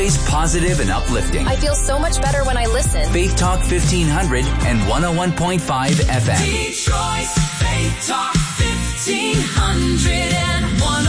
always positive and uplifting. I feel so much better when I listen. Faith Talk 1500 and 101.5 FM. Detroit's Faith Talk 1500 and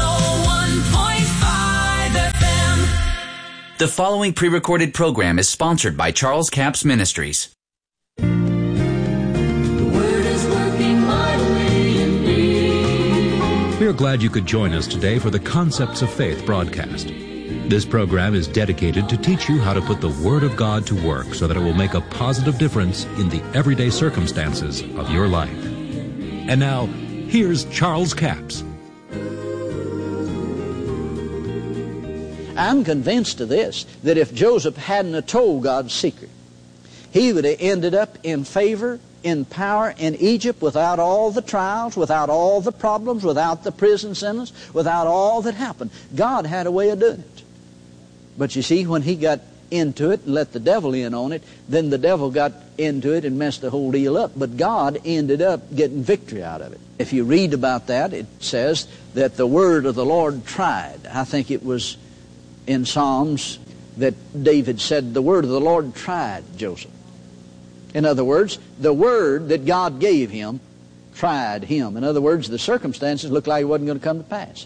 101.5 FM. The following pre-recorded program is sponsored by Charles Capps Ministries. The Word is working mightily in me. We are glad you could join us today for the Concepts of Faith broadcast. This program is dedicated to teach you how to put the Word of God to work so that it will make a positive difference in the everyday circumstances of your life. And now, here's Charles Capps. I'm convinced of this, that if Joseph hadn't have told God's secret, he would have ended up in favor, in power in Egypt without all the trials, without all the problems, without the prison sentence, without all that happened. God had a way of doing it. But you see, when he got into it and let the devil in on it, then the devil got into it and messed the whole deal up. But God ended up getting victory out of it. If you read about that, it says that the word of the Lord tried. I think it was in Psalms that David said the word of the Lord tried Joseph. In other words, the word that God gave him tried him. In other words, the circumstances looked like it wasn't going to come to pass.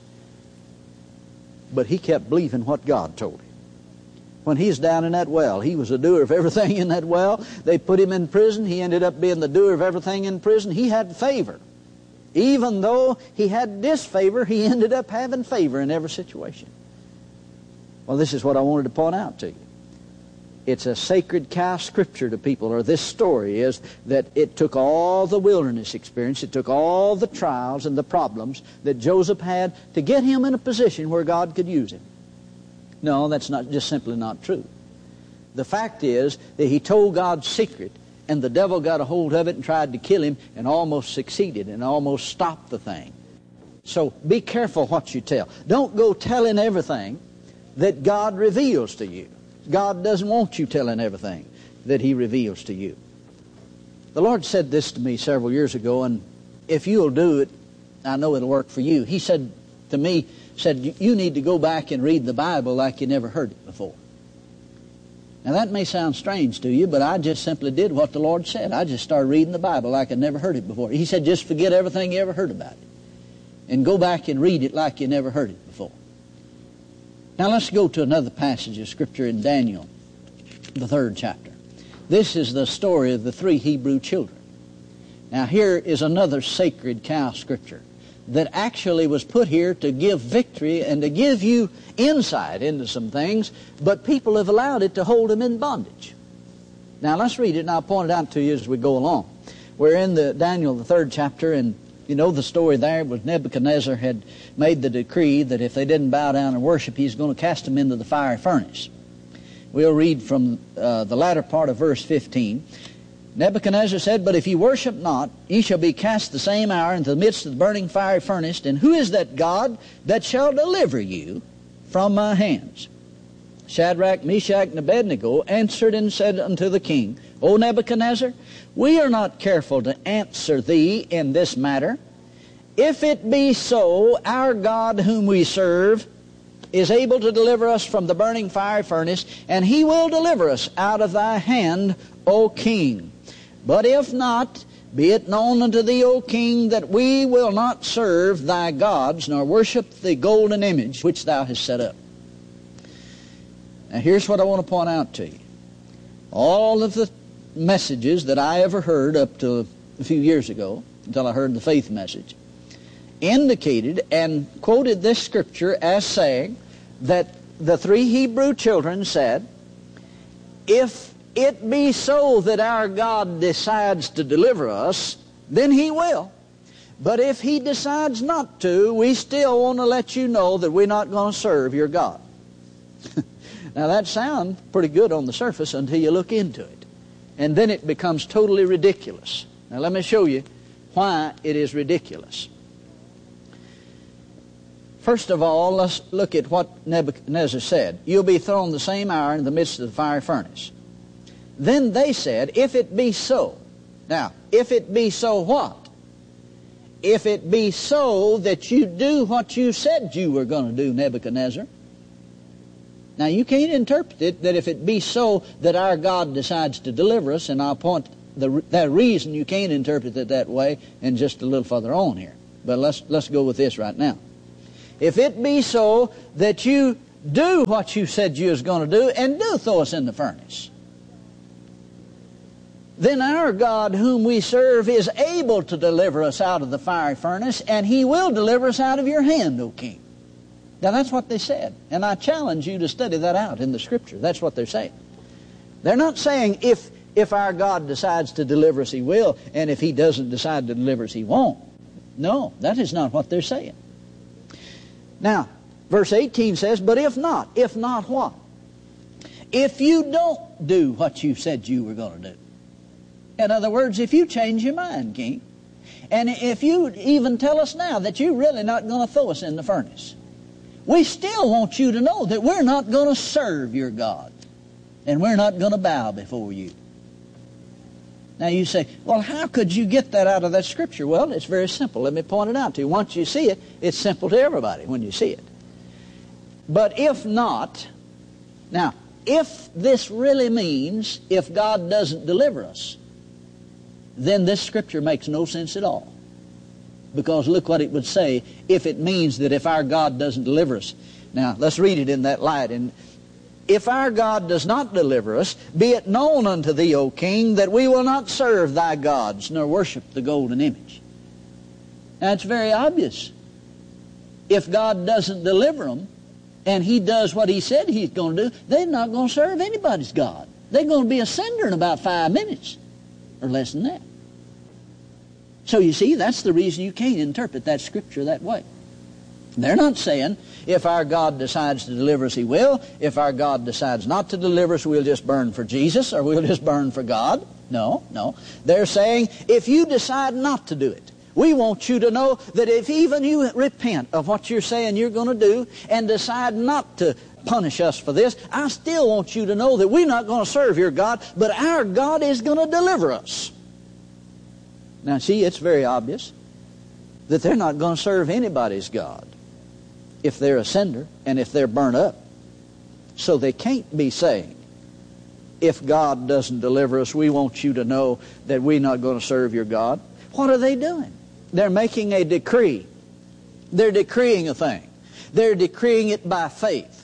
But he kept believing what God told him. When he's down in that well, he was a doer of everything in that well. They put him in prison. He ended up being the doer of everything in prison. He had favor. Even though he had disfavor, he ended up having favor in every situation. Well, this is what I wanted to point out to you. It's a sacred cow scripture to people, or this story is that it took all the wilderness experience, it took all the trials and the problems that Joseph had to get him in a position where God could use him. No, that's not just simply not true. The fact is that he told God's secret, and the devil got a hold of it and tried to kill him and almost succeeded and almost stopped the thing. So be careful what you tell. Don't go telling everything that God reveals to you. God doesn't want you telling everything that he reveals to you. The Lord said this to me several years ago, and if you'll do it, I know it'll work for you. He said to me, you need to go back and read the Bible like you never heard it before. Now that may sound strange to you, but I just simply did what the Lord said. I just started reading the Bible like I'd never heard it before. He said, just forget everything you ever heard about it and go back and read it like you never heard it before. Now let's go to another passage of Scripture in Daniel, the 3rd chapter. This is the story of the 3 Hebrew children. Now here is another sacred cow Scripture that actually was put here to give victory and to give you insight into some things, but people have allowed it to hold them in bondage. Now let's read it, and I'll point it out to you as we go along. We're in the Daniel, the 3rd chapter, and you know the story there was Nebuchadnezzar had made the decree that if they didn't bow down and worship, he's going to cast them into the fiery furnace. We'll read from the latter part of verse 15. Nebuchadnezzar said, but if ye worship not, ye shall be cast the same hour into the midst of the burning fiery furnace. And who is that God that shall deliver you from my hands? Shadrach, Meshach, and Abednego answered and said unto the king, O Nebuchadnezzar, we are not careful to answer thee in this matter. If it be so, our God whom we serve is able to deliver us from the burning fiery furnace, and he will deliver us out of thy hand, O king. But if not, be it known unto thee, O king, that we will not serve thy gods, nor worship the golden image which thou hast set up. Now here's what I want to point out to you. All of the messages that I ever heard up to a few years ago, until I heard the faith message, indicated and quoted this scripture as saying that the 3 Hebrew children said, if it be so that our God decides to deliver us, then he will. But if he decides not to, we still want to let you know that we're not going to serve your God. Now that sounds pretty good on the surface until you look into it. And then it becomes totally ridiculous. Now let me show you why it is ridiculous. First of all, let's look at what Nebuchadnezzar said. You'll be thrown the same hour in the midst of the fiery furnace. Then they said, if it be so. Now, if it be so what? If it be so that you do what you said you were going to do, Nebuchadnezzar. Now, you can't interpret it that if it be so that our God decides to deliver us, and I'll point that reason you can't interpret it that way and just a little further on here. But let's go with this right now. If it be so that you do what you said you was going to do and do throw us in the furnace, then our God whom we serve is able to deliver us out of the fiery furnace, and He will deliver us out of your hand, O king. Now that's what they said, and I challenge you to study that out in the Scripture. That's what they're saying. They're not saying if our God decides to deliver us, He will, and if He doesn't decide to deliver us, He won't. No, that is not what they're saying. Now, verse 18 says, but if not what? If you don't do what you said you were going to do. In other words, if you change your mind, king, and if you even tell us now that you're really not going to throw us in the furnace, we still want you to know that we're not going to serve your God, and we're not going to bow before you. Now you say, well, how could you get that out of that Scripture? Well, it's very simple. Let me point it out to you. Once you see it, it's simple to everybody when you see it. But if not, now, if this really means if God doesn't deliver us, then this Scripture makes no sense at all. Because look what it would say if it means that if our God doesn't deliver us. Now, let's read it in that light. And if our God does not deliver us, be it known unto thee, O king, that we will not serve thy gods, nor worship the golden image. Now, it's very obvious. If God doesn't deliver them, and He does what He said He's going to do, they're not going to serve anybody's God. They're going to be a cinder in about 5 minutes, or less than that. So you see, that's the reason you can't interpret that Scripture that way. They're not saying, if our God decides to deliver us, He will. If our God decides not to deliver us, we'll just burn for Jesus, or we'll just burn for God. No. They're saying, if you decide not to do it, we want you to know that if even you repent of what you're saying you're going to do and decide not to punish us for this, I still want you to know that we're not going to serve your God, but our God is going to deliver us. Now, see, it's very obvious that they're not going to serve anybody's God if they're a cinder and if they're burnt up. So they can't be saying, if God doesn't deliver us, we want you to know that we're not going to serve your God. What are they doing? They're making a decree. They're decreeing a thing. They're decreeing it by faith.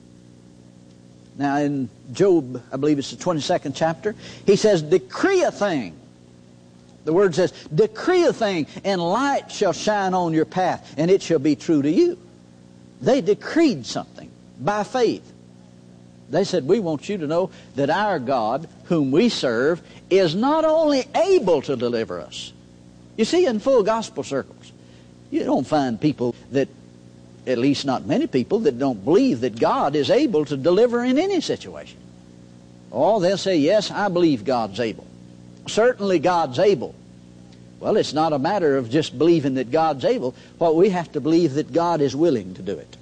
Now, in Job, I believe it's the 22nd chapter, he says, decree a thing. The word says, decree a thing, and light shall shine on your path, and it shall be true to you. They decreed something by faith. They said, we want you to know that our God, whom we serve, is not only able to deliver us. You see, in full gospel circles, you don't find people that, at least not many people, that don't believe that God is able to deliver in any situation. Oh, they'll say, yes, I believe God's able. Certainly God's able. Well, it's not a matter of just believing that God's able. What we have to believe that God is willing to do it.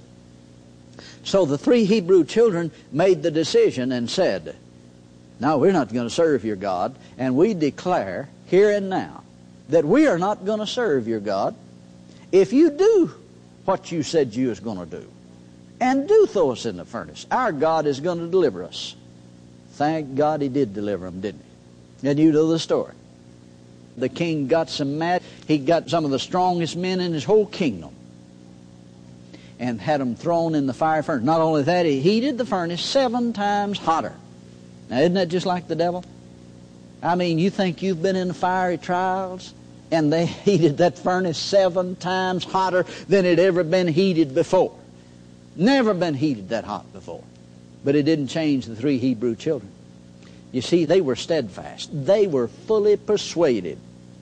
So the 3 Hebrew children made the decision and said, no, we're not going to serve your God, and we declare here and now that we are not going to serve your God if you do what you said you was going to do and do throw us in the furnace. Our God is going to deliver us. Thank God He did deliver them, didn't He? And you know the story. The king got some mad. He got some of the strongest men in his whole kingdom and had them thrown in the fire furnace. Not only that, he heated the furnace 7 times hotter. Now, isn't that just like the devil? I mean, you think you've been in fiery trials, and they heated that furnace 7 times hotter than it ever been heated before. Never been heated that hot before. But it didn't change the 3 Hebrew children. You see, they were steadfast. They were fully persuaded.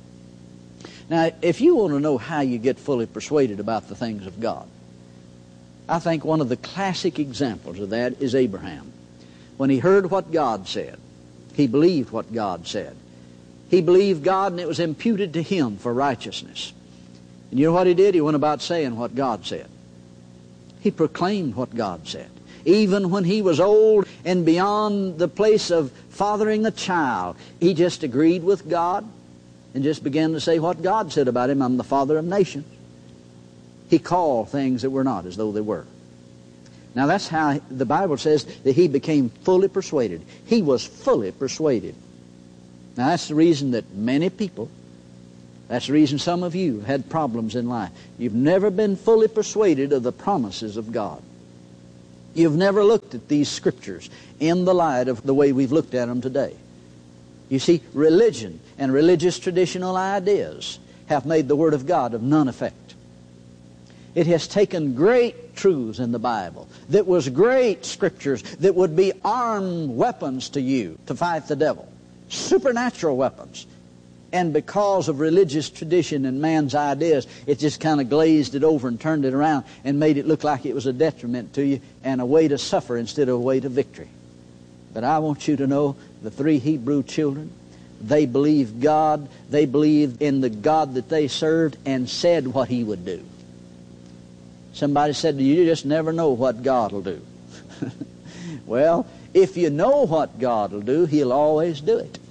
Now, if you want to know how you get fully persuaded about the things of God, I think one of the classic examples of that is Abraham. When he heard what God said, he believed what God said. He believed God, and it was imputed to him for righteousness. And you know what he did? He went about saying what God said. He proclaimed what God said. Even when he was old and beyond the place of fathering a child, he just agreed with God and just began to say what God said about him. I'm the father of nations. He called things that were not as though they were. Now that's how the Bible says that he became fully persuaded. He was fully persuaded. Now that's the reason that many people, that's the reason some of you had problems in life. You've never been fully persuaded of the promises of God. You've never looked at these scriptures in the light of the way we've looked at them today. You see, religion and religious traditional ideas have made the Word of God of none effect. It has taken great truths in the Bible that was great scriptures that would be armed weapons to you to fight the devil. Supernatural weapons. And because of religious tradition and man's ideas, it just kind of glazed it over and turned it around and made it look like it was a detriment to you and a way to suffer instead of a way to victory. But I want you to know the 3 Hebrew children, they believed God, they believed in the God that they served and said what He would do. Somebody said, you just never know what God will do. Well, if you know what God will do, He'll always do it.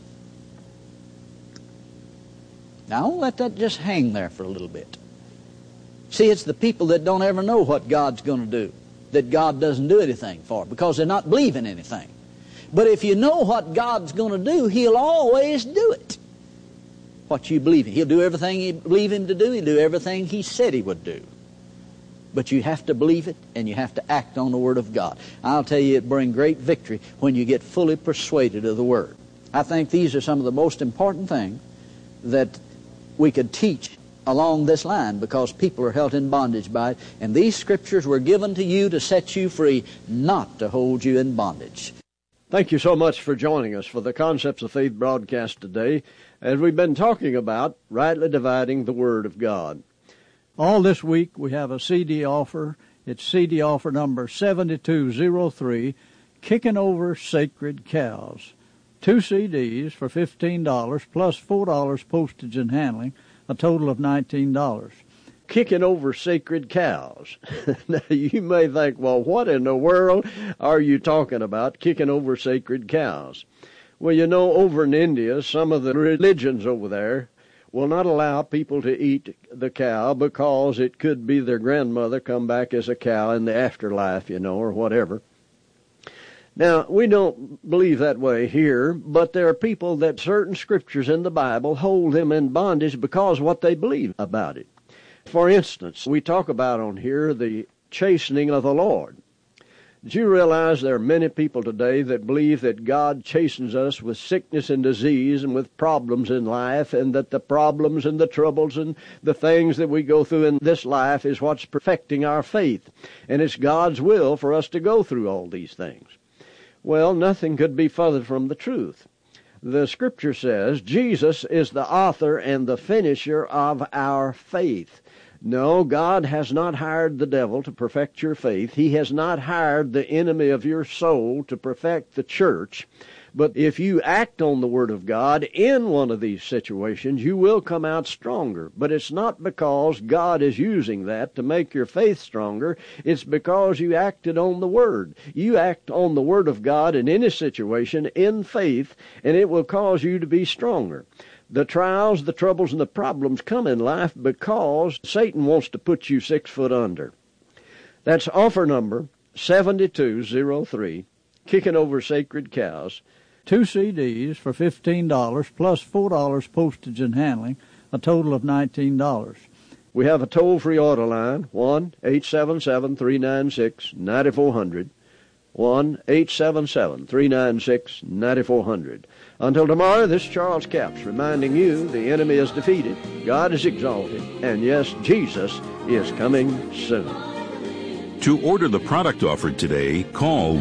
Now, don't let that just hang there for a little bit. See, it's the people that don't ever know what God's going to do that God doesn't do anything for, because they're not believing anything. But if you know what God's going to do, He'll always do it. What you believe in. He'll do everything you believe Him to do. He'll do everything He said He would do. But you have to believe it, and you have to act on the Word of God. I'll tell you, it brings great victory when you get fully persuaded of the Word. I think these are some of the most important things that we could teach along this line, because people are held in bondage by it. And these scriptures were given to you to set you free, not to hold you in bondage. Thank you so much for joining us for the Concepts of Faith broadcast today, as we've been talking about rightly dividing the Word of God. All this week we have a CD offer. It's CD offer number 7203, Kicking Over Sacred Cows. 2 CDs for $15 plus $4 postage and handling, a total of $19. Kicking Over Sacred Cows. Now, you may think, well, what in the world are you talking about, kicking over sacred cows? Well, you know, over in India, some of the religions over there will not allow people to eat the cow because it could be their grandmother come back as a cow in the afterlife, you know, or whatever. Now, we don't believe that way here, but there are people that certain scriptures in the Bible hold them in bondage because of what they believe about it. For instance, we talk about on here the chastening of the Lord. Do you realize there are many people today that believe that God chastens us with sickness and disease and with problems in life, and that the problems and the troubles and the things that we go through in this life is what's perfecting our faith, and it's God's will for us to go through all these things? Well, nothing could be further from the truth. The Scripture says Jesus is the author and the finisher of our faith. No, God has not hired the devil to perfect your faith. He has not hired the enemy of your soul to perfect the church. But if you act on the Word of God in one of these situations, you will come out stronger. But it's not because God is using that to make your faith stronger. It's because you acted on the Word. You act on the Word of God in any situation in faith, and it will cause you to be stronger. The trials, the troubles, and the problems come in life because Satan wants to put you 6 foot under. That's offer number 7203, Kicking Over Sacred Cows. 2 CDs for $15 plus $4 postage and handling, a total of $19. We have a toll-free order line, 1-877-396-9400, 1-877-396-9400. Until tomorrow, this is Charles Capps reminding you the enemy is defeated, God is exalted, and yes, Jesus is coming soon. To order the product offered today, call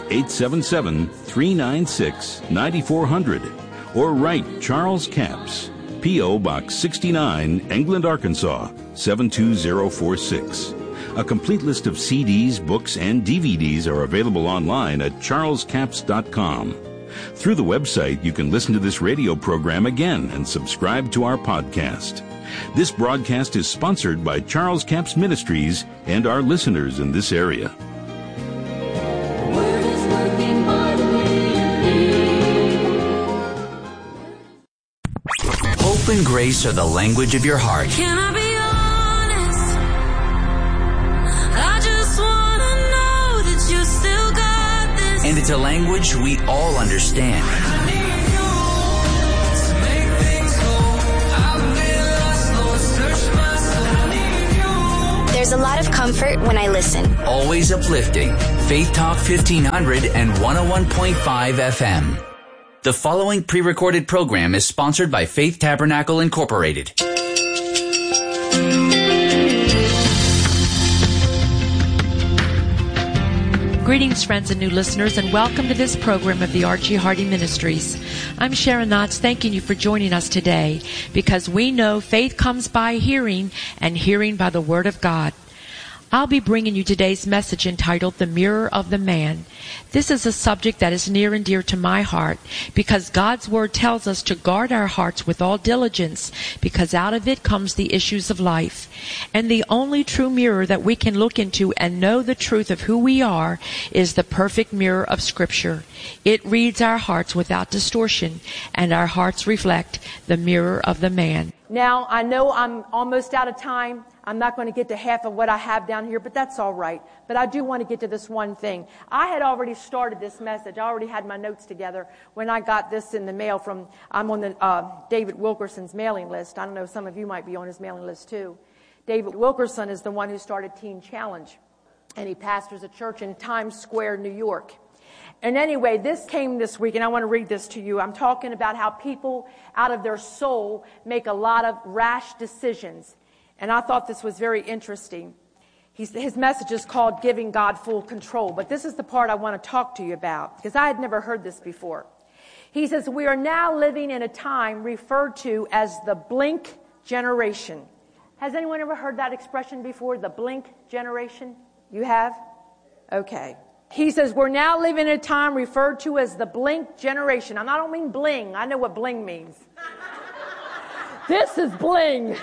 1-877-396-9400 or write Charles Capps, P.O. Box 69, England, Arkansas, 72046. A complete list of CDs, books, and DVDs are available online at charlescapps.com. Through the website, you can listen to this radio program again and subscribe to our podcast. This broadcast is sponsored by Charles Capps Ministries and our listeners in this area. Word is working mightily in me. Hope and grace are the language of your heart. Can I be honest? I just want to know that and it's a language we all understand. There's a lot of comfort when I listen. Always uplifting. Faith Talk 1500 and 101.5 FM. The following pre-recorded program is sponsored by Faith Tabernacle Incorporated. Greetings, friends and new listeners, and welcome to this program of the Archie Hardy Ministries. I'm Sharon Knotts, thanking you for joining us today, because we know faith comes by hearing, and hearing by the Word of God. I'll be bringing you today's message entitled, The Mirror of the Man. This is a subject that is near and dear to my heart, because God's Word tells us to guard our hearts with all diligence, because out of it comes the issues of life. And the only true mirror that we can look into and know the truth of who we are is the perfect mirror of Scripture. It reads our hearts without distortion, and our hearts reflect the mirror of the man. Now, I know I'm almost out of time. I'm not going to get to half of what I have down here, but that's all right. But I do want to get to this one thing. I had already started this message. I already had my notes together when I got this in the mail from, I'm on the David Wilkerson's mailing list. I don't know, some of you might be on his mailing list too. David Wilkerson is the one who started Teen Challenge, and he pastors a church in Times Square, New York. And anyway, this came this week, and I want to read this to you. I'm talking about how people out of their soul make a lot of rash decisions. And I thought this was very interesting. His message is called Giving God Full Control. But this is the part I want to talk to you about, because I had never heard this before. He says, we are now living in a time referred to as the blink generation. Has anyone ever heard that expression before, the blink generation? You have? Okay. He says, we're now living in a time referred to as the blink generation. And I don't mean bling. I know what bling means. This is bling.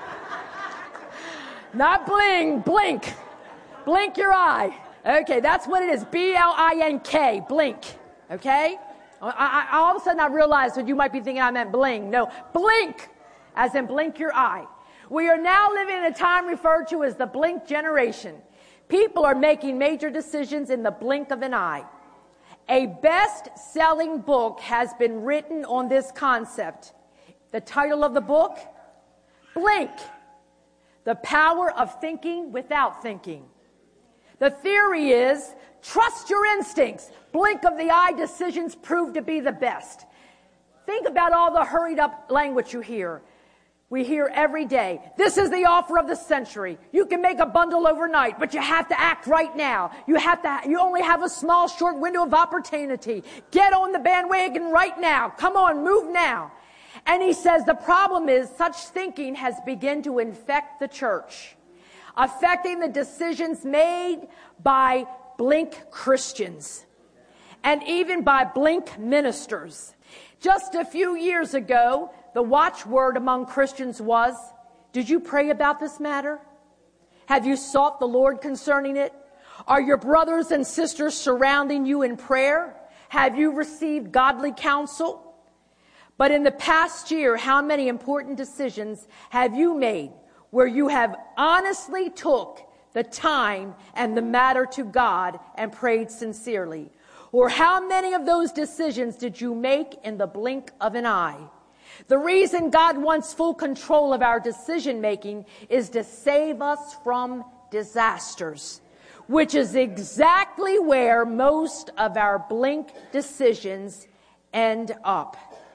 Not bling, blink. Blink your eye. Okay, that's what it is. B-L-I-N-K, blink. Okay? I all of a sudden I realized that you might be thinking I meant bling. No, blink, as in blink your eye. We are now living in a time referred to as the blink generation. People are making major decisions in the blink of an eye. A best-selling book has been written on this concept. The title of the book? Blink. The Power of Thinking Without Thinking. The theory is, trust your instincts. Blink of the eye decisions prove to be the best. Think about all the hurried up language you hear. We hear every day, this is the offer of the century. You can make a bundle overnight, but you have to act right now. You only have a small, short window of opportunity. Get on the bandwagon right now. Come on, move now. And he says the problem is such thinking has begun to infect the church, affecting the decisions made by blink Christians and even by blink ministers. Just a few years ago, the watchword among Christians was, did you pray about this matter? Have you sought the Lord concerning it? Are your brothers and sisters surrounding you in prayer? Have you received godly counsel? But in the past year, how many important decisions have you made where you have honestly took the time and the matter to God and prayed sincerely? Or how many of those decisions did you make in the blink of an eye? The reason God wants full control of our decision making is to save us from disasters, which is exactly where most of our blink decisions end up.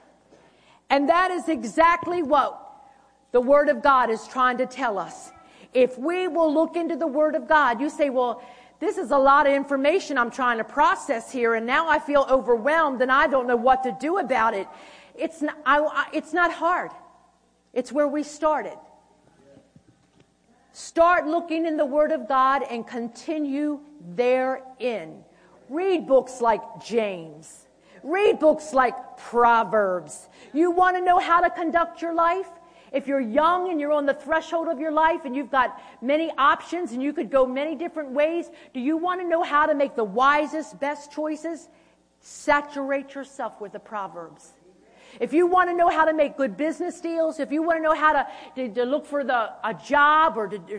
And that is exactly what the Word of God is trying to tell us. If we will look into the Word of God, you say, well, this is a lot of information I'm trying to process here, and now I feel overwhelmed and I don't know what to do about it. It's not hard. It's where we started. Start looking in the Word of God and continue therein. Read books like James. Read books like Proverbs. You want to know how to conduct your life? If you're young and you're on the threshold of your life and you've got many options and you could go many different ways, do you want to know how to make the wisest, best choices? Saturate yourself with the Proverbs. If you want to know how to make good business deals, if you want to know how to look for a job or to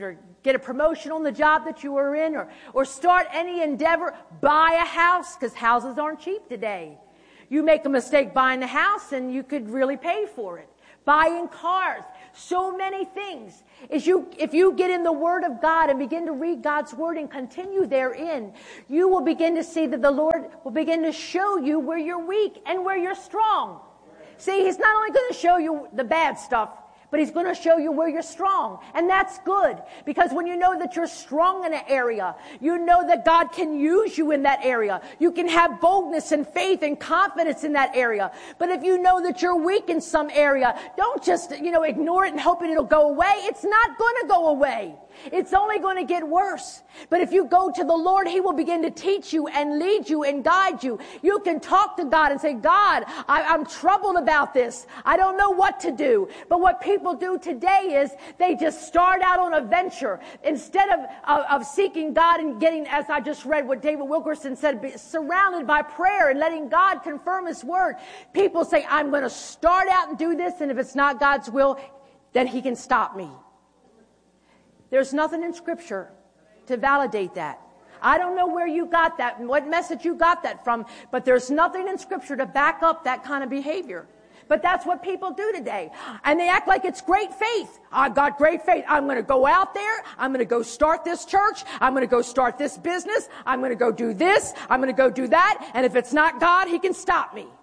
get a promotion on the job that you are in, or start any endeavor. Buy a house, because houses aren't cheap today. You make a mistake buying a house and you could really pay for it. Buying cars. So many things. If you get in the Word of God and begin to read God's Word and continue therein, you will begin to see that the Lord will begin to show you where you're weak and where you're strong. See, He's not only going to show you the bad stuff, but He's going to show you where you're strong. And that's good. Because when you know that you're strong in an area, you know that God can use you in that area. You can have boldness and faith and confidence in that area. But if you know that you're weak in some area, don't just, ignore it and hope it'll go away. It's not going to go away. It's only going to get worse. But if you go to the Lord, He will begin to teach you and lead you and guide you. You can talk to God and say, God, I'm troubled about this. I don't know what to do. But what people do today is they just start out on a venture. Instead of seeking God and getting, as I just read what David Wilkerson said, be surrounded by prayer and letting God confirm His word. People say, I'm going to start out and do this, and if it's not God's will, then He can stop me. There's nothing in Scripture to validate that. I don't know where you got that and what message you got that from, but there's nothing in Scripture to back up that kind of behavior. But that's what people do today. And they act like it's great faith. I've got great faith. I'm going to go out there. I'm going to go start this church. I'm going to go start this business. I'm going to go do this. I'm going to go do that. And if it's not God, He can stop me.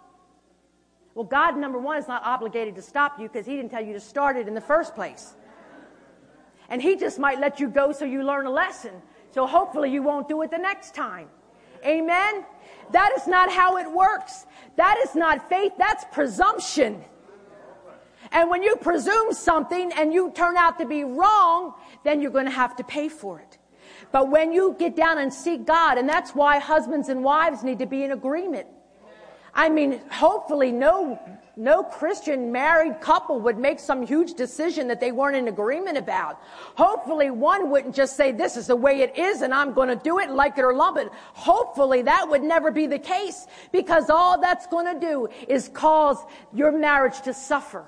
Well, God, number one, is not obligated to stop you because He didn't tell you to start it in the first place. And He just might let you go so you learn a lesson. So hopefully you won't do it the next time. Amen? That is not how it works. That is not faith. That's presumption. And when you presume something and you turn out to be wrong, then you're going to have to pay for it. But when you get down and seek God, and that's why husbands and wives need to be in agreement. I mean, hopefully no Christian married couple would make some huge decision that they weren't in agreement about. Hopefully one wouldn't just say, this is the way it is and I'm going to do it, like it or lump it. Hopefully that would never be the case, because all that's going to do is cause your marriage to suffer.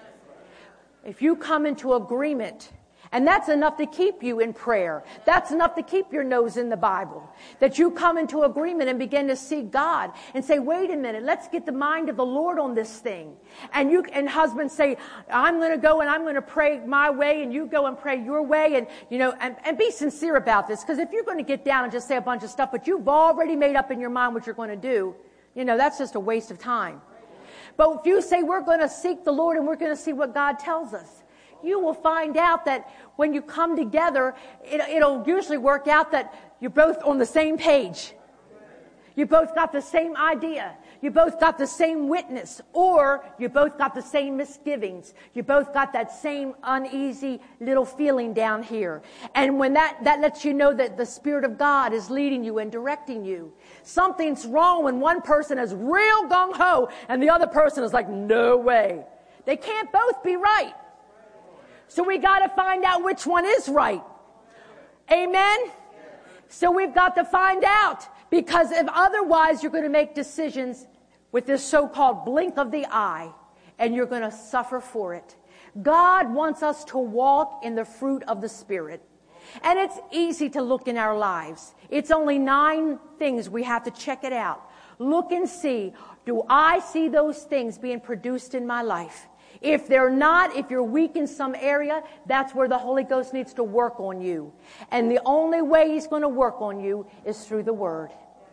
If you come into agreement, and that's enough to keep you in prayer. That's enough to keep your nose in the Bible. That you come into agreement and begin to seek God and say, wait a minute, let's get the mind of the Lord on this thing. And husbands say, I'm going to go and I'm going to pray my way, and you go and pray your way, and be sincere about this. Because if you're going to get down and just say a bunch of stuff, but you've already made up in your mind what you're going to do, that's just a waste of time. But if you say, we're going to seek the Lord and we're going to see what God tells us, you will find out that when you come together, it'll usually work out that you're both on the same page. You both got the same idea. You both got the same witness. Or you both got the same misgivings. You both got that same uneasy little feeling down here. And when that lets you know that the Spirit of God is leading you and directing you. Something's wrong when one person is real gung-ho and the other person is like, no way. They can't both be right. So we got to find out which one is right. Amen? So we've got to find out, because if otherwise you're going to make decisions with this so-called blink of the eye, and you're going to suffer for it. God wants us to walk in the fruit of the Spirit. And it's easy to look in our lives. It's only 9 things. We have to check it out. Look and see, do I see those things being produced in my life? If they're not, if you're weak in some area, that's where the Holy Ghost needs to work on you. And the only way He's going to work on you is through the Word.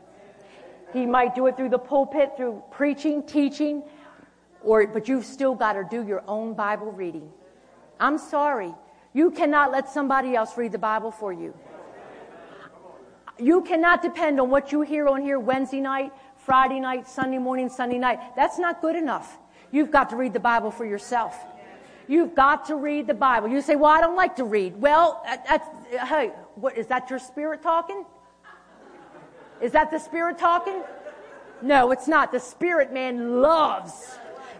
He might do it through the pulpit, through preaching, teaching, but you've still got to do your own Bible reading. I'm sorry. You cannot let somebody else read the Bible for you. You cannot depend on what you hear on here Wednesday night, Friday night, Sunday morning, Sunday night. That's not good enough. You've got to read the Bible for yourself. You've got to read the Bible. You say, well, I don't like to read. Well, hey, what, is that your spirit talking? Is that the Spirit talking? No, it's not. The Spirit man loves.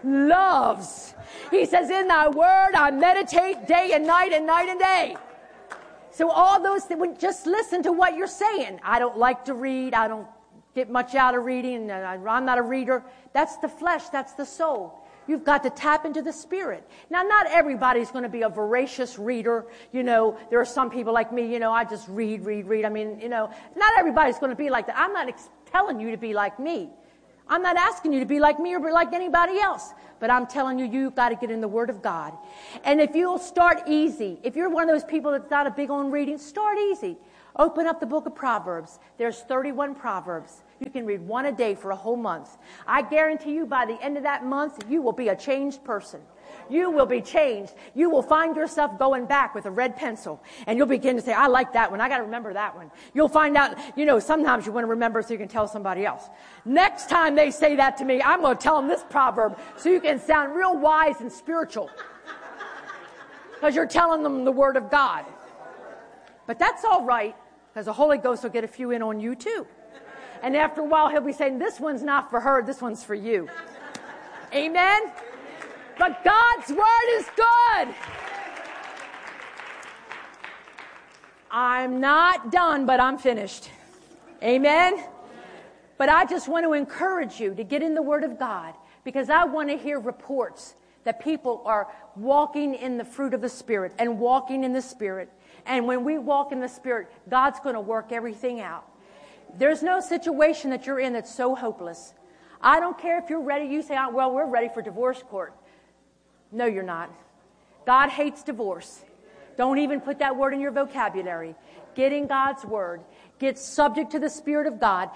He says, in thy word I meditate day and night and night and day. So all those things, just listen to what you're saying. I don't like to read. I don't get much out of reading. I'm not a reader. That's the flesh. That's the soul. You've got to tap into the Spirit. Now, not everybody's going to be a voracious reader. You know, there are some people like me, you know, I just read. I mean, you know, not everybody's going to be like that. I'm not telling you to be like me. I'm not asking you to be like me or be like anybody else. But I'm telling you, you've got to get in the Word of God. And if you'll start easy, if you're one of those people that's not a big on reading, start easy. Open up the book of Proverbs. There's 31 Proverbs. You can read one a day for a whole month. I guarantee you by the end of that month, you will be a changed person. You will be changed. You will find yourself going back with a red pencil. And you'll begin to say, I like that one. I got to remember that one. You'll find out, you know, sometimes you want to remember so you can tell somebody else. Next time they say that to me, I'm going to tell them this proverb so you can sound real wise and spiritual. Because you're telling them the Word of God. But that's all right, because the Holy Ghost will get a few in on you too. And after a while, he'll be saying, this one's not for her, this one's for you. Amen? But God's Word is good. I'm not done, but I'm finished. Amen? But I just want to encourage you to get in the Word of God, because I want to hear reports that people are walking in the fruit of the Spirit and walking in the Spirit. And when we walk in the Spirit, God's going to work everything out. There's no situation that you're in that's so hopeless. I don't care if you're ready. You say, well, we're ready for divorce court. No, you're not. God hates divorce. Don't even put that word in your vocabulary. Get in God's Word. Get subject to the Spirit of God.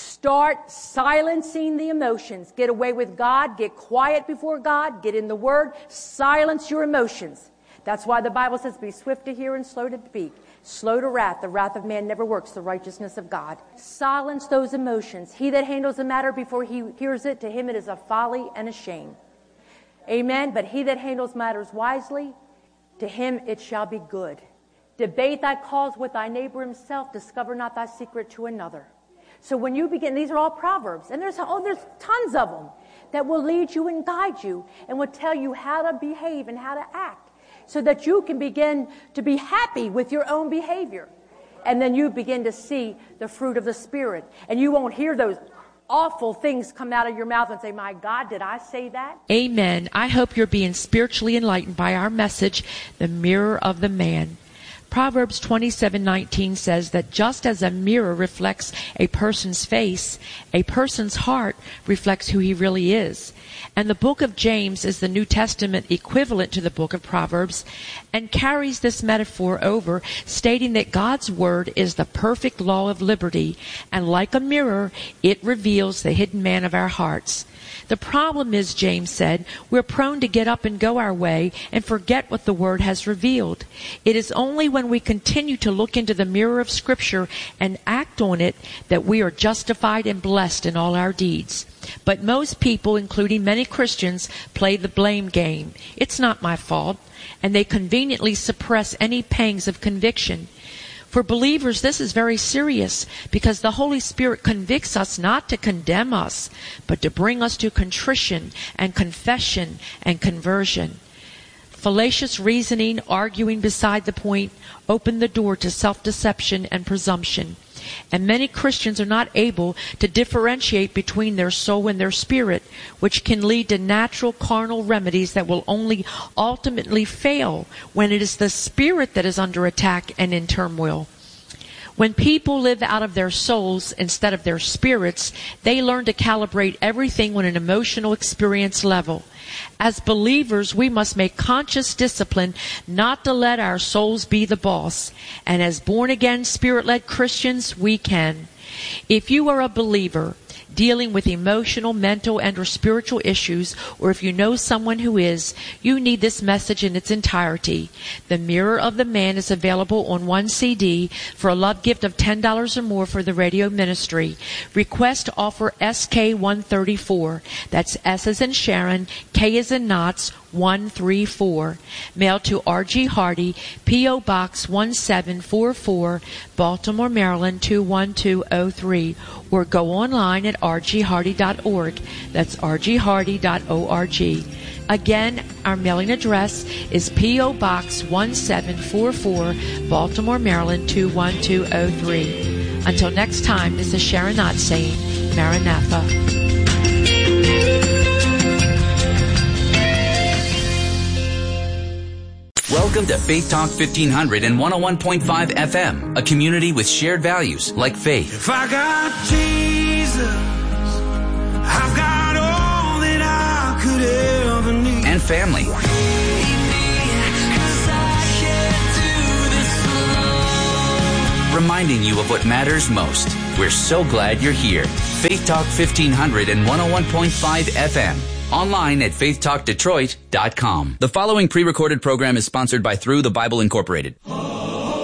Start silencing the emotions. Get away with God. Get quiet before God. Get in the Word. Silence your emotions. That's why the Bible says, be swift to hear and slow to speak. Slow to wrath. The wrath of man never works the righteousness of God. Silence those emotions. He that handles a matter before he hears it, to him it is a folly and a shame. Amen. But he that handles matters wisely, to him it shall be good. Debate thy cause with thy neighbor himself. Discover not thy secret to another. So when you begin, these are all Proverbs. And there's tons of them that will lead you and guide you and will tell you how to behave and how to act, so that you can begin to be happy with your own behavior. And then you begin to see the fruit of the Spirit. And you won't hear those awful things come out of your mouth and say, my God, did I say that? Amen. I hope you're being spiritually enlightened by our message, The Mirror of the Man. Proverbs 27:19 says that just as a mirror reflects a person's face, a person's heart reflects who he really is. And the book of James is the New Testament equivalent to the book of Proverbs and carries this metaphor over, stating that God's Word is the perfect law of liberty, and like a mirror, it reveals the hidden man of our hearts. The problem is, James said, we're prone to get up and go our way and forget what the Word has revealed. It is only when we continue to look into the mirror of Scripture and act on it that we are justified and blessed in all our deeds. But most people, including many Christians, play the blame game. It's not my fault. And they conveniently suppress any pangs of conviction. For believers, this is very serious, because the Holy Spirit convicts us not to condemn us, but to bring us to contrition and confession and conversion. Fallacious reasoning, arguing beside the point, open the door to self-deception and presumption. And many Christians are not able to differentiate between their soul and their spirit, which can lead to natural carnal remedies that will only ultimately fail when it is the spirit that is under attack and in turmoil. When people live out of their souls instead of their spirits, they learn to calibrate everything on an emotional experience level. As believers, we must make conscious discipline not to let our souls be the boss. And as born-again, Spirit-led Christians, we can. If you are a believer dealing with emotional, mental, and or spiritual issues, or if you know someone who is, you need this message in its entirety. The Mirror of the Man is available on one CD for a love gift of $10 or more for the radio ministry. Request offer SK134. That's S as in Sharon, K as in Knots, 134. Mail to R.G. Hardy, P.O. Box 1744, Baltimore, Maryland 21203. Or go online at rghardy.org. That's rghardy.org. Again, our mailing address is P.O. Box 1744, Baltimore, Maryland 21203. Until next time, this is Sharon Knott saying, Maranatha. Welcome to Faith Talk 1500 and 101.5 FM, a community with shared values like faith. If I got Jesus, I've got all that I could ever need. And family. Reminding you of what matters most. We're so glad you're here. Faith Talk 1500 and 101.5 FM. Online at faithtalkdetroit.com. The following pre-recorded program is sponsored by Through the Bible Incorporated.